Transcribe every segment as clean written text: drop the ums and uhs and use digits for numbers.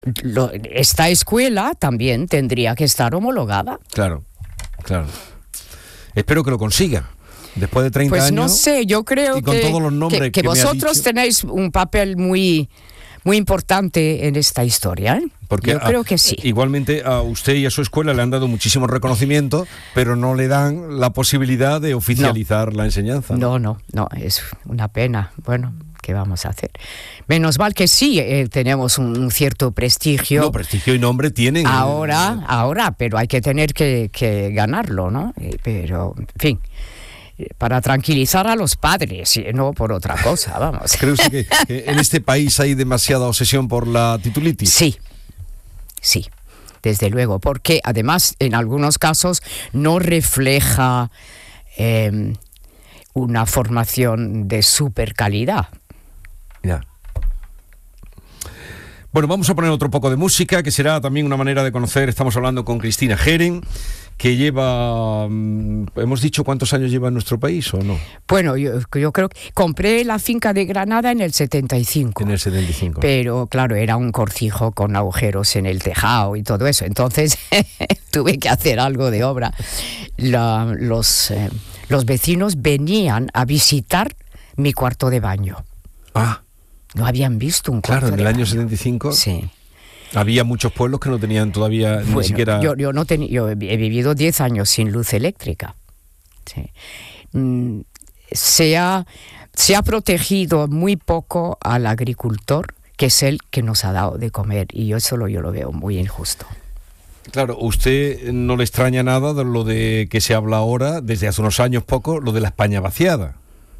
esta escuela también tendría que estar homologada. Claro. Espero que lo consiga. Después de 30 años. Pues no sé, yo creo y con todos los nombres que vosotros tenéis un papel muy, muy importante en esta historia, ¿eh? Porque yo creo que sí. Igualmente a usted y a su escuela le han dado muchísimos reconocimientos, pero no le dan la posibilidad de oficializar la enseñanza. No, es una pena. Bueno, ¿qué vamos a hacer? Menos mal que sí, tenemos un cierto prestigio. No, prestigio y nombre tienen. Ahora, pero hay que tener que ganarlo, ¿no? Pero, en fin, para tranquilizar a los padres, no por otra cosa, vamos. ¿Cree usted que en este país hay demasiada obsesión por la titulitis? Sí, desde luego, porque además en algunos casos no refleja una formación de super calidad. Ya. Bueno, vamos a poner otro poco de música, que será también una manera de conocer. Estamos hablando con Cristina Geren, que lleva... ¿Hemos dicho cuántos años lleva en nuestro país o no? Bueno, yo creo que compré la finca de Granada en el 75. En el 75. Pero, claro, era un cortijo con agujeros en el tejado y todo eso. Entonces, tuve que hacer algo de obra. Los vecinos venían a visitar mi cuarto de baño. No habían visto un cuarto de baño. Claro, en el año 75. Sí. Había muchos pueblos que no tenían todavía ni siquiera... Yo he vivido 10 años sin luz eléctrica. Sí. Se ha protegido muy poco al agricultor, que es el que nos ha dado de comer, y yo lo veo muy injusto. Claro, ¿usted no le extraña nada de lo de que se habla ahora, desde hace unos años poco, lo de la España vaciada?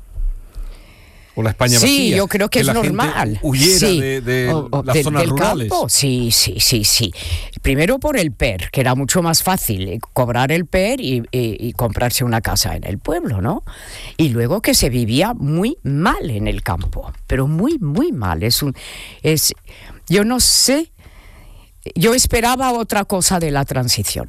O la España vacía. Sí, yo creo que es la normal. Gente huyera de las zonas del rurales. Campo. Sí. Primero por el PER, que era mucho más fácil cobrar el PER y comprarse una casa en el pueblo, ¿no? Y luego que se vivía muy mal en el campo, pero muy, muy mal. Yo no sé, yo esperaba otra cosa de la transición.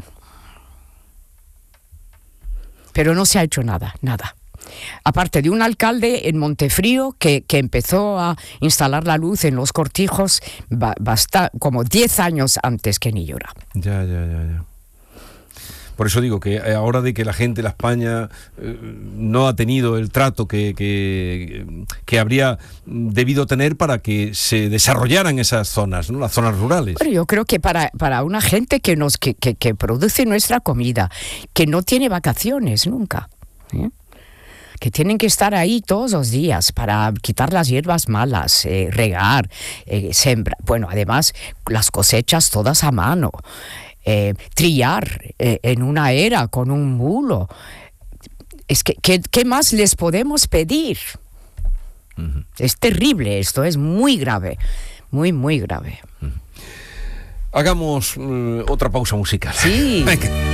Pero no se ha hecho nada. Aparte de un alcalde en Montefrío que empezó a instalar la luz en los cortijos como 10 años antes que Nillora. Ya. Por eso digo que ahora de que la gente de la España no ha tenido el trato que habría debido tener para que se desarrollaran esas zonas, ¿no? Las zonas rurales. Pero yo creo que para una gente que produce nuestra comida, que no tiene vacaciones nunca, que tienen que estar ahí todos los días para quitar las hierbas malas, regar, sembrar. Bueno, además, las cosechas todas a mano, trillar en una era con un mulo. Es que, ¿qué más les podemos pedir? Uh-huh. Es terrible esto, es muy grave, muy, muy grave. Uh-huh. Hagamos otra pausa musical. Sí. Venga.